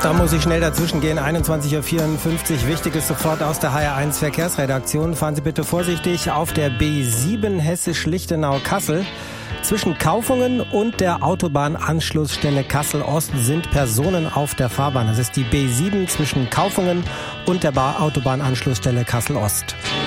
Da muss ich schnell dazwischen gehen. 21.54 Uhr. Wichtiges sofort aus der HR1 Verkehrsredaktion. Fahren Sie bitte vorsichtig auf der B7 Hessisch-Lichtenau-Kassel. Zwischen Kaufungen und der Autobahnanschlussstelle Kassel-Ost sind Personen auf der Fahrbahn. Das ist die B7 zwischen Kaufungen und der Autobahnanschlussstelle Kassel-Ost.